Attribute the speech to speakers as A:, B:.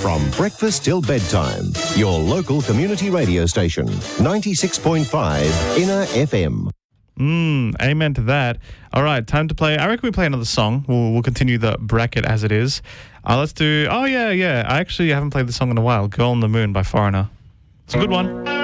A: From breakfast till bedtime, your local community radio station, 96.5 Inner FM.
B: Amen to that. All right, time to play. I reckon we play another song. We'll continue the bracket as it is. Let's do... Oh, yeah. I actually haven't played the song in a while. Girl on the Moon by Foreigner. It's a good one.